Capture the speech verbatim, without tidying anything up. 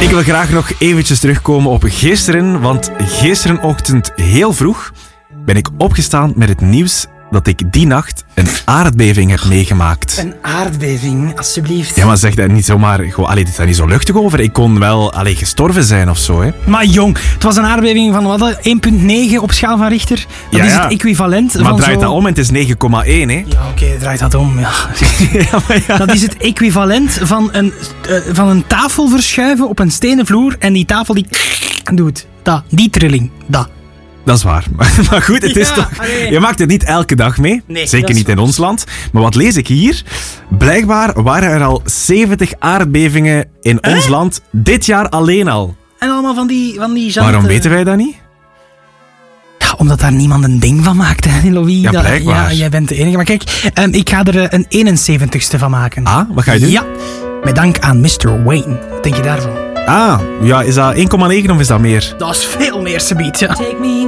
Ik wil graag nog eventjes terugkomen op gisteren, want gisterenochtend heel vroeg ben ik opgestaan met het nieuws dat ik die nacht een aardbeving heb meegemaakt. Een aardbeving, alsjeblieft. Ja, maar zeg dat niet zomaar... Gewoon, allee, dit is daar niet zo luchtig over. Ik kon wel allee, gestorven zijn of zo, hè. Maar jong, het was een aardbeving van wat, één komma negen op schaal van Richter. Dat Ja, is ja. het equivalent Maar van draait zo... dat om en het is negen komma één, hè. Ja, oké, okay, draait dat om, ja. Ja, maar ja. Dat is het equivalent van een, uh, van een tafel verschuiven op een stenen vloer en die tafel die doet. Dat, die trilling, dat. Dat is waar. Maar goed, het is Ja, toch... allee. Je maakt het niet elke dag mee. Nee, Zeker dat is niet in waar. ons land. Maar wat lees ik hier? Blijkbaar waren er al zeventig aardbevingen in Hè? ons land dit jaar alleen al. En allemaal van die, van die Waarom jante- weten wij dat niet? Ja, omdat daar niemand een ding van maakt, hè, Louis. Ja, Dat- blijkbaar. Ja, jij bent de enige. Maar kijk, um, ik ga er uh, een eenenzeventigste van maken. Ah, wat ga je doen? Ja, met dank aan mister Wayne. Wat denk je daarvan? Ah, ja, is dat één komma negen of is dat meer? Dat is veel meer, subiet, ja. Take me